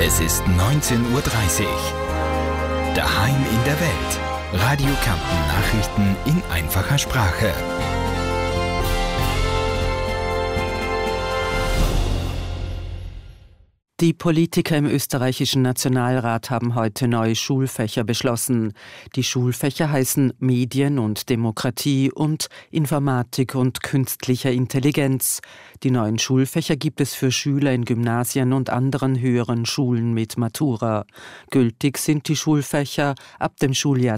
Es ist 19:30 Uhr. Daheim in der Welt. Radio Kärnten Nachrichten in einfacher Sprache. Die Politiker im österreichischen Nationalrat haben heute neue Schulfächer beschlossen. Die Schulfächer heißen Medien und Demokratie und Informatik und künstlicher Intelligenz. Die neuen Schulfächer gibt es für Schüler in Gymnasien und anderen höheren Schulen mit Matura. Gültig sind die Schulfächer ab dem Schuljahr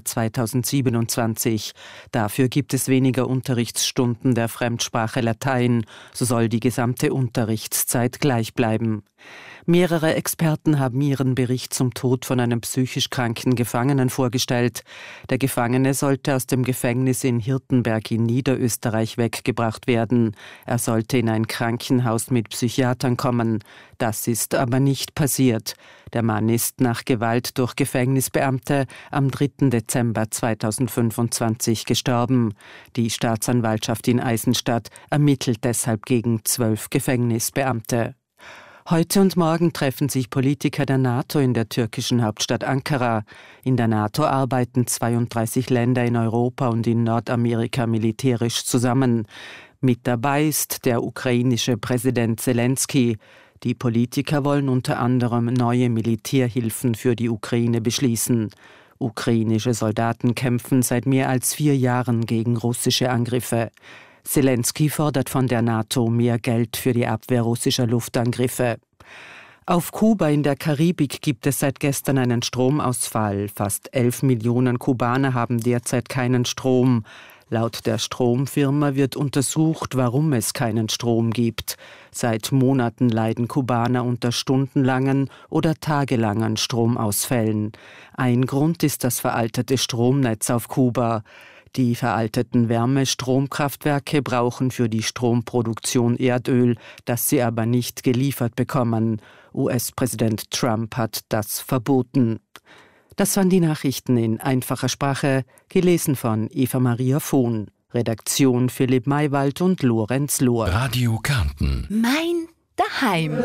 2027. Dafür gibt es weniger Unterrichtsstunden der Fremdsprache Latein. So soll die gesamte Unterrichtszeit gleich bleiben. Mehrere Experten haben ihren Bericht zum Tod von einem psychisch kranken Gefangenen vorgestellt. Der Gefangene sollte aus dem Gefängnis in Hirtenberg in Niederösterreich weggebracht werden. Er sollte in ein Krankenhaus mit Psychiatern kommen. Das ist aber nicht passiert. Der Mann ist nach Gewalt durch Gefängnisbeamte am 3. Dezember 2025 gestorben. Die Staatsanwaltschaft in Eisenstadt ermittelt deshalb gegen 12 Gefängnisbeamte. Heute und morgen treffen sich Politiker der NATO in der türkischen Hauptstadt Ankara. In der NATO arbeiten 32 Länder in Europa und in Nordamerika militärisch zusammen. Mit dabei ist der ukrainische Präsident Zelensky. Die Politiker wollen unter anderem neue Militärhilfen für die Ukraine beschließen. Ukrainische Soldaten kämpfen seit mehr als 4 Jahren gegen russische Angriffe. Zelensky fordert von der NATO mehr Geld für die Abwehr russischer Luftangriffe. Auf Kuba in der Karibik gibt es seit gestern einen Stromausfall. Fast 11 Millionen Kubaner haben derzeit keinen Strom. Laut der Stromfirma wird untersucht, warum es keinen Strom gibt. Seit Monaten leiden Kubaner unter stundenlangen oder tagelangen Stromausfällen. Ein Grund ist das veraltete Stromnetz auf Kuba. Die veralteten Wärmestromkraftwerke brauchen für die Stromproduktion Erdöl, das sie aber nicht geliefert bekommen. US-Präsident Trump hat das verboten. Das waren die Nachrichten in einfacher Sprache, gelesen von Eva-Maria Vohn. Redaktion Philipp Maywald und Lorenz Lohr. Radio Kärnten. Mein Daheim.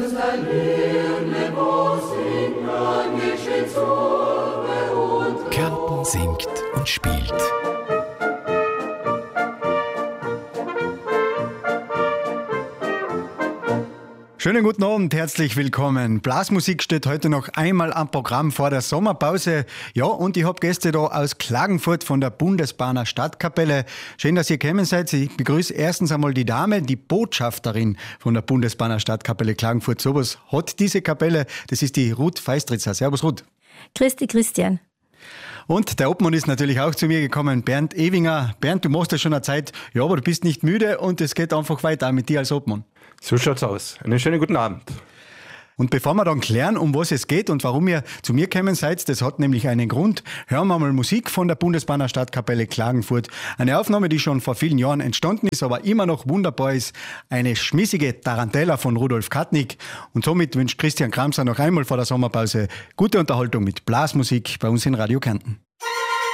Kärnten singt und spielt. Schönen guten Abend, herzlich willkommen. Blasmusik steht heute noch einmal am Programm vor der Sommerpause. Ja, und ich habe Gäste da aus Klagenfurt von der Bundesbahner Stadtkapelle. Schön, dass ihr gekommen seid. Ich begrüße erstens einmal die Dame, die Botschafterin von der Bundesbahner Stadtkapelle Klagenfurt. Sowas hat diese Kapelle, das ist die Ruth Feistritzer. Servus Ruth. Grüß dich, Christian. Und der Obmann ist natürlich auch zu mir gekommen, Bernd Ewinger. Bernd, du machst das schon eine Zeit, ja, aber du bist nicht müde und es geht einfach weiter mit dir als Obmann. So schaut's aus. Einen schönen guten Abend. Und bevor wir dann klären, um was es geht und warum ihr zu mir gekommen seid, das hat nämlich einen Grund, hören wir mal Musik von der Bundesbahner Stadtkapelle Klagenfurt. Eine Aufnahme, die schon vor vielen Jahren entstanden ist, aber immer noch wunderbar ist. Eine schmissige Tarantella von Rudolf Katnick. Und somit wünscht Christian Kramser noch einmal vor der Sommerpause gute Unterhaltung mit Blasmusik bei uns in Radio Kärnten.